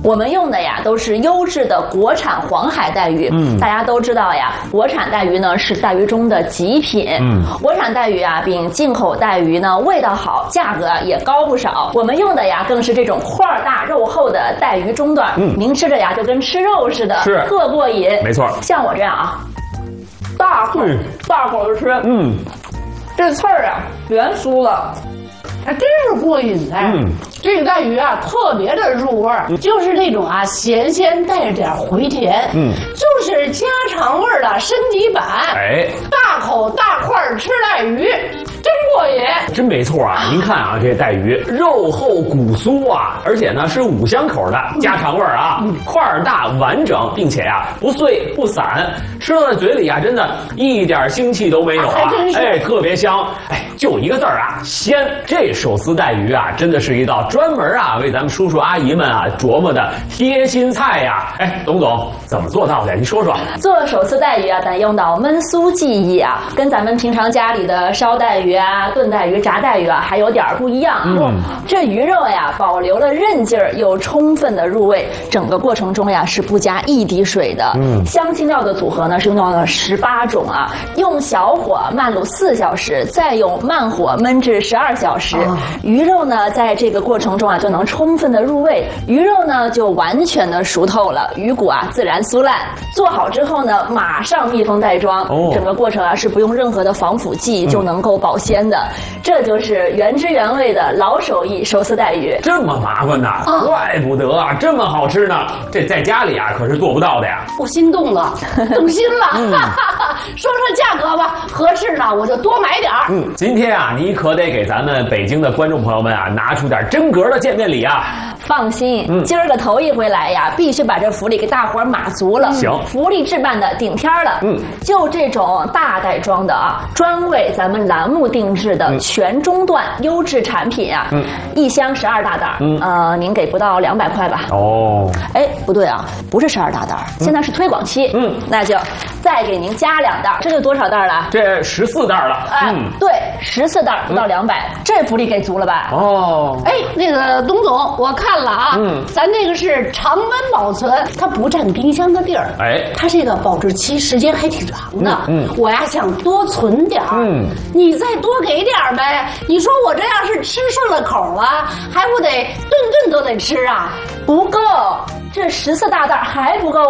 我们用的呀都是优质的国产黄海带鱼。大家都知道呀，国产带鱼呢是带鱼中的极品。国产带鱼啊比进口带鱼呢味道好，价格也高不少。我们用的呀更是这种块大肉厚的带鱼中段，您吃着呀就跟吃肉似的， 是特过瘾。 没错， 像我这样啊，大口的吃，这刺儿啊全酥了。 还真是过瘾哎！这个带鱼啊，特别的入味儿，就是那种啊咸鲜带着点回甜，就是家常味儿的升级版。 哎， 大口大块吃带鱼，真过瘾！ 真没错啊！您看啊，这带鱼肉厚骨酥啊，而且呢是5香口的家常味儿啊，块儿大完整，并且呀不碎不散，吃到嘴里啊真的一点腥气都没有啊！哎，特别香！哎，就一个字儿啊，鲜！这手撕带鱼啊，真的是一道专门啊为咱们叔叔阿姨们啊琢磨的贴心菜呀！哎，董总怎么做到的？您说说。 做手撕带鱼啊，得用到焖酥技艺啊，跟咱们平常家里的烧带鱼啊、炖带鱼、炸带鱼啊还有点不一样。这鱼肉呀保留了韧劲儿，又充分的入味，整个过程中呀是不加一滴水的。香辛料的组合呢是用到了18种啊，用小火慢卤4小时，再用慢火焖至12小时。鱼肉呢在这个过程中啊就能充分的入味，鱼肉呢就完全的熟透了，鱼骨啊自然酥烂。做好之后呢，马上密封袋装，整个过程啊是不用任何的防腐剂就能够保鲜的。这就是原汁原味的老手艺手撕带鱼。 这么麻烦呐，怪不得啊，这么好吃呢。这在家里啊可是做不到的呀。 我心动了，动心了。说价格吧，合适呢我就多买点儿。 今天啊，你可得给咱们北京的观众朋友们啊拿出点真格的见面礼啊。 放心，今儿个头一回来呀，必须把这福利给大伙儿码足了。 行， 福利置办的顶天了。就这种大袋装的啊，专为咱们栏目定制的全中段优质产品啊，1箱12大袋，您给不到200块吧？ 哦， 哎，不对啊，不是12大袋，现在是推广期。那就再给您加2袋，这就多少袋了？ 这14袋了。 对，14袋不到200，这福利给足了吧？ 哦， 哎，那个董总，我看了啊，咱这个是常温保存，它不占冰箱的地儿。 哎， 它这个保质期时间还挺长的。我呀想多存点儿，你再多给点儿呗。你说我这要是吃顺了口了，还不得顿顿都得吃啊？ 不够，这14大袋还不够。